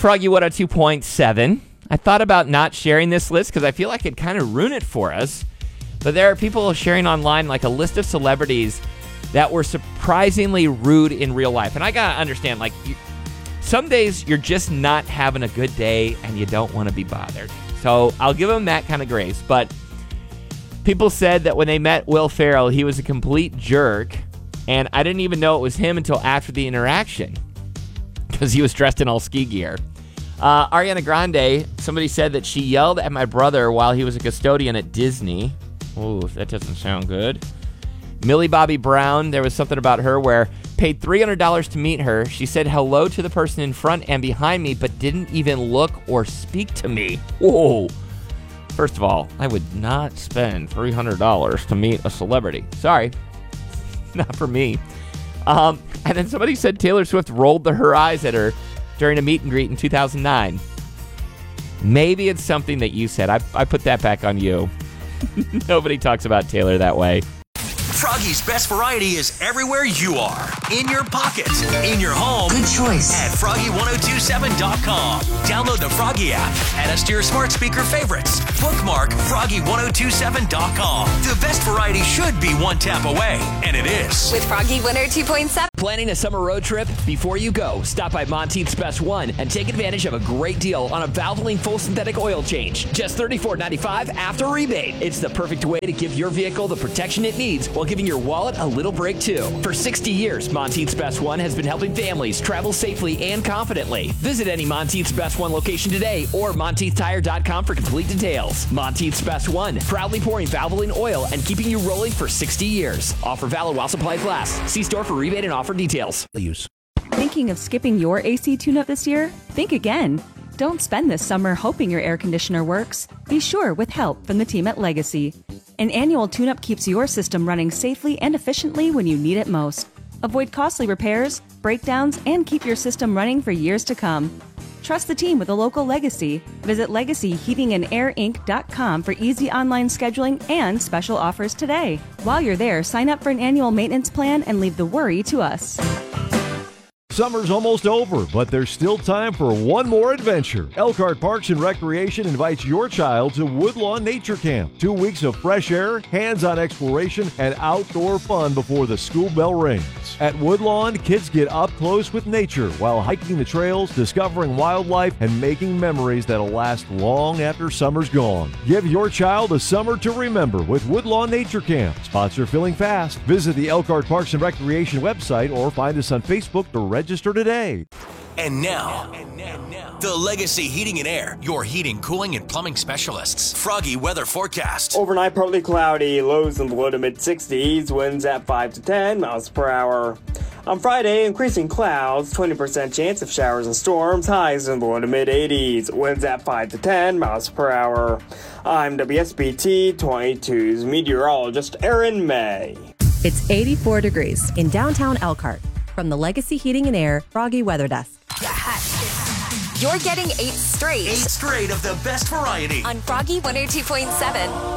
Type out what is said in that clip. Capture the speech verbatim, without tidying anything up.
Froggy one oh two point seven. I thought about not sharing this list because I feel like it'd kind of ruin it for us. But there are people sharing online like a list of celebrities that were surprisingly rude in real life. And I got to understand, like, you, some days you're just not having a good day and you don't want to be bothered. So I'll give them that kind of grace. But people said that when they met Will Ferrell, he was a complete jerk. And I didn't even know it was him until after the interaction because he was dressed in all ski gear. Uh, Ariana Grande, somebody said that she yelled at my brother while he was a custodian at Disney. Oh, that doesn't sound good. Millie Bobby Brown, there was something about her where paid three hundred dollars to meet her. She said hello to the person in front and behind me, but didn't even look or speak to me. Whoa. First of all, I would not spend three hundred dollars to meet a celebrity. Sorry. Not for me. Um, and then somebody said Taylor Swift rolled the, her eyes at her during a meet and greet in two thousand nine. Maybe it's something that you said. I, I put that back on you. Nobody talks about Taylor that way. Froggy's Best Variety is everywhere you are. In your pocket, in your home. Good choice. At froggy ten twenty-seven dot com. Download the Froggy app. Add us to your smart speaker favorites. Bookmark froggy ten twenty-seven dot com. The best variety should be one tap away, and it is. With Froggy one oh two point seven. Planning a summer road trip? Before you go, stop by Monteith's Best One and take advantage of a great deal on a Valvoline full synthetic oil change. Just thirty-four ninety-five after rebate. It's the perfect way to give your vehicle the protection it needs while giving your wallet a little break too. For sixty years, Monteith's Best One has been helping families travel safely and confidently. Visit any Monteith's Best One location today or monteith tire dot com for complete details. Monteith's Best One, proudly pouring Valvoline oil and keeping you rolling for sixty years. Offer valid while supplies last. See store for rebate and offer details. Use. Thinking of skipping your A C tune-up this year? Think again. Don't spend this summer hoping your air conditioner works. Be sure with help from the team at Legacy. An annual tune-up keeps your system running safely and efficiently when you need it most. Avoid costly repairs, breakdowns, and keep your system running for years to come. Trust the team with a local Legacy. Visit legacy heating and air inc dot com for easy online scheduling and special offers today. While you're there, sign up for an annual maintenance plan and leave the worry to us. Summer's almost over, but there's still time for one more adventure. Elkhart Parks and Recreation invites your child to Woodlawn Nature Camp. Two weeks of fresh air, hands-on exploration, and outdoor fun before the school bell rings. At Woodlawn, kids get up close with nature while hiking the trails, discovering wildlife, and making memories that'll last long after summer's gone. Give your child a summer to remember with Woodlawn Nature Camp. Spots are filling fast. Visit the Elkhart Parks and Recreation website or find us on Facebook to register today. And now, and now, and now, the Legacy Heating and Air, your heating, cooling, and plumbing specialists. Froggy weather forecast. Overnight, partly cloudy, lows in the low to mid sixties, winds at five to ten miles per hour. On Friday, increasing clouds, twenty percent chance of showers and storms, highs in the low to mid eighties, winds at five to ten miles per hour. I'm W S B T twenty-two's meteorologist Aaron May. It's eighty-four degrees in downtown Elkhart. From the Legacy Heating and Air Froggy Weather Desk. You're getting eight straight. Eight straight of the best variety. On Froggy one oh two point seven.